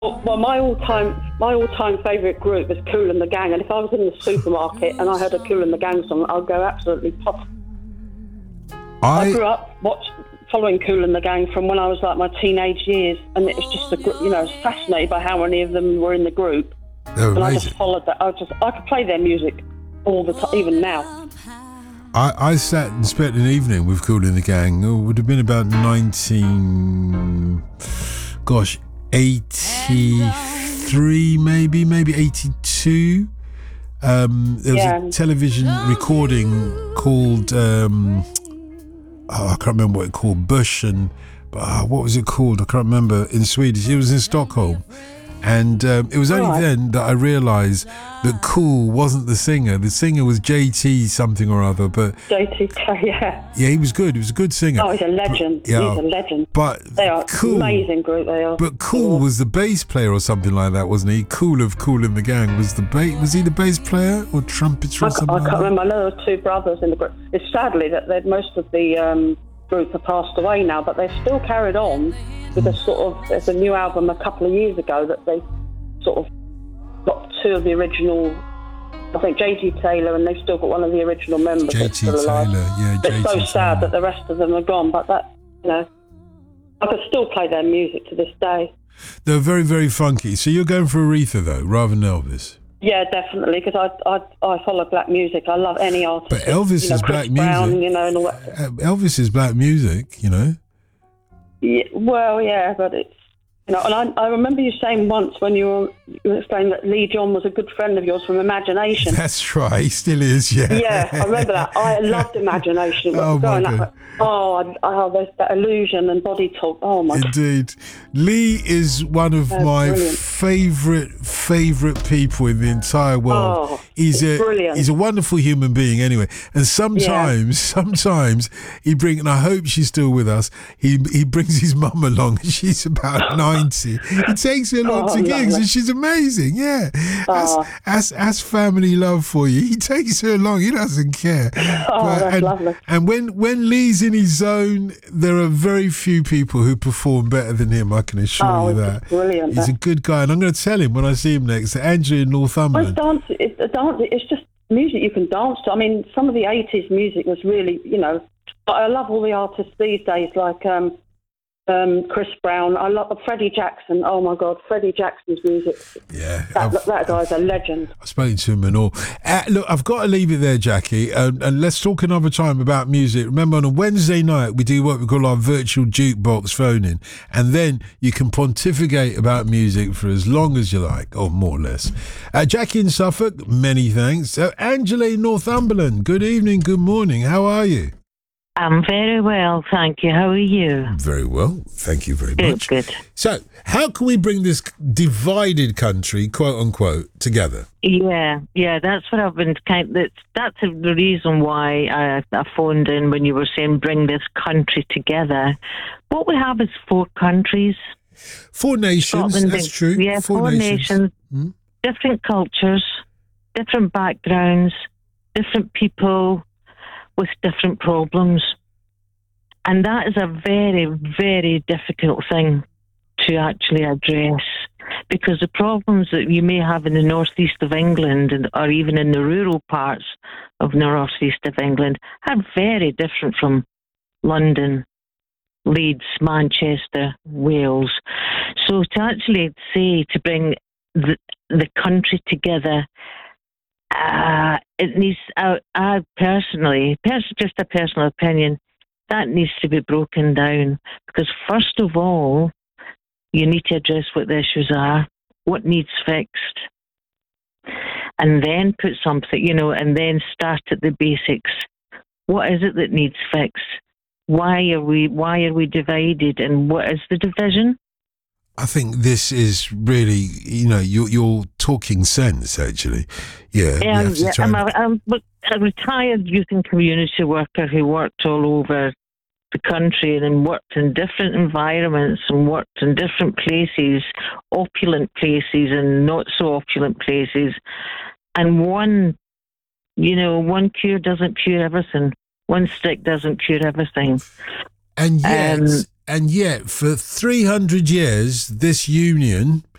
Well, my all-time favourite group was Kool and the Gang, and if I was in the supermarket and I heard a Kool and the Gang song, I'd go absolutely pop. I grew up following Kool and the Gang from when I was like my teenage years, and it was just I was fascinated by how many of them were in the group. They're amazing. I just followed that. I could play their music all the time, even now. I sat and spent an evening with Kool and the Gang. It would have been about 83 maybe 82. There was a television recording called I can't remember what it called, Bush, and what was it called? I can't remember. In Swedish, it was in Stockholm. And it was only then that I realised that Kool wasn't the singer. The singer was JT something or other. But JT, yeah. Yeah, he was good. He was a good singer. Oh, he's a legend. He's a legend. But they are Kool, amazing group. They are. But Kool was the bass player or something like that, wasn't he? Kool of Kool and the Gang was the bass. Was he the bass player or trumpeter or something? I can't remember. I know there were two brothers in the group. It's sadly that most of the group have passed away now, but they've still carried on with there's a new album a couple of years ago that they sort of got two of the original, I think JT Taylor, and they've still got one of the original members that's still alive. It's so sad that the rest of them are gone, but that, I could still play their music to this day. They're very, very funky. So you're going for Aretha though, rather than Elvis? Yeah, definitely, because I follow black music. I love any artist. But Elvis is black Brown, music. And all that. Elvis is black music, Yeah, well, yeah, but it's, and I remember you saying once when you were explaining that Lee John was a good friend of yours from Imagination. That's right, he still is, yeah. Yeah, I remember that. I loved Imagination. Oh, my God. There's that illusion and body talk. Oh, my God. Indeed. Lee is one of my favourite people in the entire world. Oh, he's a wonderful human being anyway. And sometimes he brings, and I hope she's still with us, he brings his mum along. She's about 90. He takes her along to gigs and she's amazing, yeah. As family love for you. He takes her along, he doesn't care. That's lovely. And when Lee's in his zone, there are very few people who perform better than him, I can assure you that. Brilliant. He's a good guy, and I'm going to tell him when I see him next. Angela in Northumberland. It's just music you can dance to. I mean, some of the 80s music was really, I love all the artists these days, like Chris Brown. I love Freddie Jackson. Oh my God, Freddie Jackson's music. Yeah, that guy's a legend. I've spoken to him and all. Look, I've got to leave it there, Jackie, and let's talk another time about music. Remember, on a Wednesday night we do what we call our virtual jukebox phone-in, and then you can pontificate about music for as long as you like, or more or less. Jackie in Suffolk, many thanks. Angela in Northumberland, good evening, good morning. How are you? I'm very well, thank you. How are you? Very well, thank you very much. Good. So, how can we bring this divided country, quote unquote, together? Yeah, that's what I've been that's the reason why I phoned in when you were saying bring this country together. What we have is 4 countries. 4 nations, Scotland, that's true. Yeah, 4 nations, different cultures, different backgrounds, different people with different problems. And that is a very, very difficult thing to actually address, because the problems that you may have in the northeast of England or even in the rural parts of the northeast of England are very different from London, Leeds, Manchester, Wales. So to actually say to bring the country together, it needs, I personally, just a personal opinion, that needs to be broken down, because first of all, you need to address what the issues are, what needs fixed, and then put something, and then start at the basics. What is it that needs fixed? Why are we divided, and what is the division? I think this is really, you're talking sense, actually. Yeah. I'm a retired youth and community worker who worked all over the country and worked in different environments and worked in different places, opulent places and not so opulent places. And one cure doesn't cure everything. One stick doesn't cure everything. And yet, for 300 years, this union